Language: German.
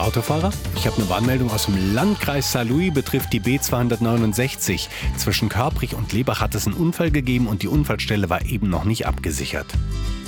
Autofahrer? Ich habe eine Warnmeldung aus dem Landkreis Saarlouis, betrifft die B269. Zwischen Körprich und Lebach hat es einen Unfall gegeben und die Unfallstelle war eben noch nicht abgesichert.